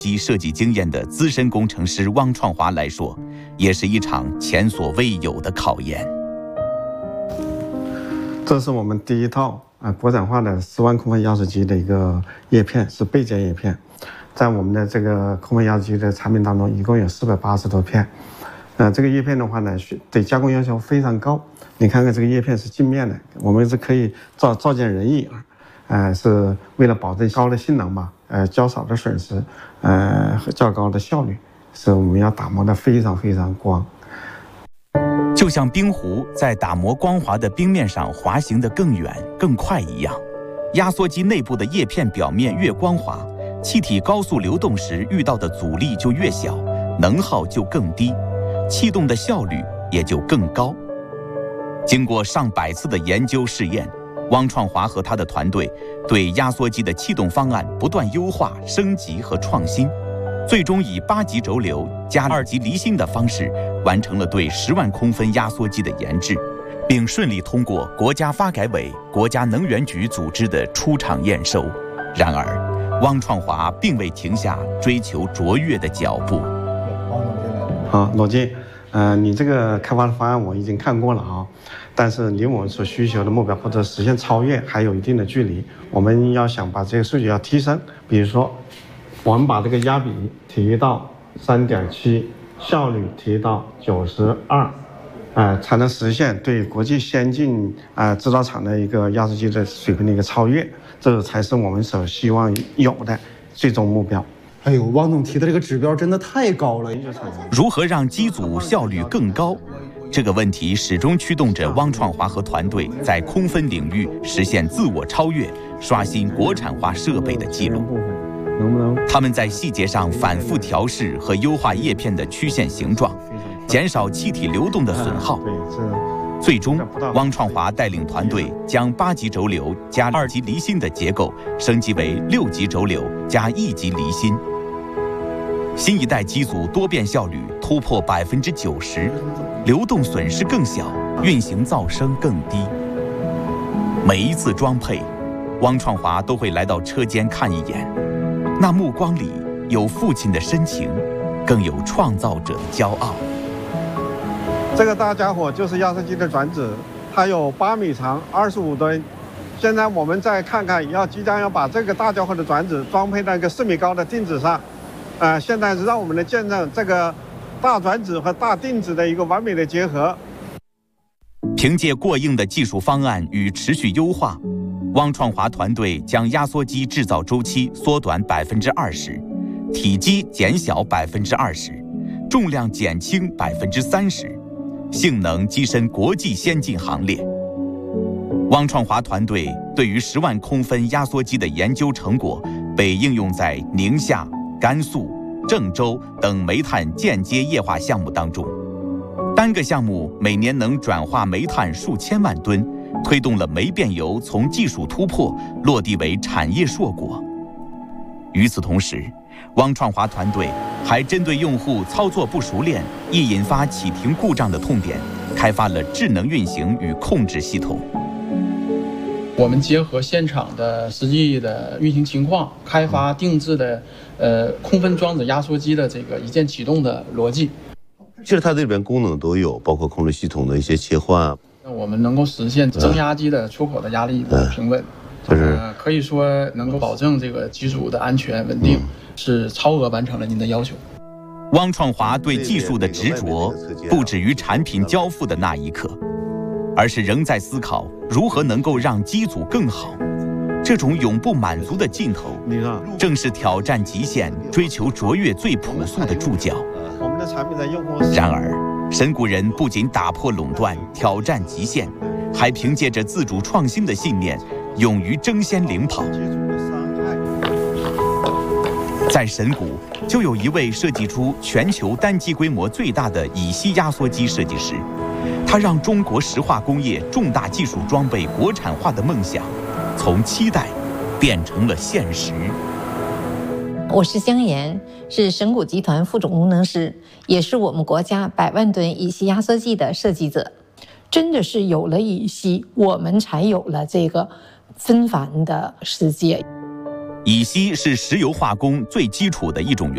机设计经验的资深工程师汪创华来说，也是一场前所未有的考验。 这是我们第一套国产化的10万空分压缩机的一个叶片，是备件叶片。在我们的这个空分压缩机的产品当中，一共有480多片。这个叶片的话呢，对加工要求非常高。你看看这个叶片是镜面的，我们是可以照见人影，是为了保证高的性能吧，较少的损失，和较高的效率，是我们要打磨的非常非常光。 就像冰壶在打磨光滑的冰面上滑行得更远更快一样，压缩机内部的叶片表面越光滑，气体高速流动时遇到的阻力就越小，能耗就更低，气动的效率也就更高。经过上百次的研究试验，汪创华和他的团队对压缩机的气动方案不断优化、升级和创新，最终以8级轴流加2级离心的方式完成了对10万空分压缩机的研制，并顺利通过国家发改委、国家能源局组织的出厂验收。然而，汪创华并未停下追求卓越的脚步。 好，罗静，你这个开发的方案我已经看过了啊，但是离我们所需求的目标或者实现超越还有一定的距离。我们要想把这个数据要提升，比如说，我们把这个压比提到3.7，效率提到92，才能实现对国际先进制造厂的一个压缩机的水平的一个超越，这才是我们所希望有的最终目标。 哎呦，汪总提的这个指标真的太高了。 如何让机组效率更高？这个问题始终驱动着汪创华和团队在空分领域实现自我超越，刷新国产化设备的记录。他们在细节上反复调试和优化叶片的曲线形状，减少气体流动的损耗。最终，汪创华带领团队将8级轴流加2级离心的结构升级为6级轴流加1级离心。新一代机组多变效率突破90%，流动损失更小，运行噪声更低。每一次装配，汪创华都会来到车间看一眼，那目光里有父亲的深情，更有创造者的骄傲。 这个大家伙就是压缩机的转子，它有8米长，25吨。现在我们再看看，即将要把这个大家伙的转子装配到一个4米高的定子上。现在让我们来见证这个大转子和大定子的一个完美的结合。 凭借过硬的技术方案与持续优化，汪创华团队将压缩机制造周期缩短20%，体积减小20%，重量减轻30%，性能跻身国际先进行列。汪创华团队对于10万空分压缩机的研究成果被应用在宁夏、甘肃、郑州等煤炭间接液化项目当中，单个项目每年能转化煤炭数千万吨，推动了煤变油从技术突破落地为产业硕果。与此同时，汪创华团队还针对用户操作不熟练易引发启停故障的痛点，开发了智能运行与控制系统。 我们结合现场的实际的运行情况，开发定制的空分装置压缩机的这个一键启动的逻辑。 其实它这里边功能都有，包括控制系统的一些切换。 我们能够实现增压机的出口的压力的平稳，可以说能够保证这个机组的安全稳定，是超额完成了您的要求。 汪创华对技术的执着不止于产品交付的那一刻，而是仍在思考如何能够让机组更好。这种永不满足的劲头，正是挑战极限、追求卓越最朴素的注脚。然而，神谷人不仅打破垄断、挑战极限，还凭借着自主创新的信念，勇于争先领跑。在神谷，就有一位设计出全球单机规模最大的乙烯压缩机设计师，他让中国石化工业重大技术装备国产化的梦想，从期待变成了现实。 我是香妍，是神谷集团副总工程师，也是我们国家100万吨乙烯压缩机的设计者。真的是有了乙烯，我们才有了这个纷繁的世界。 乙烯是石油化工最基础的一种元素。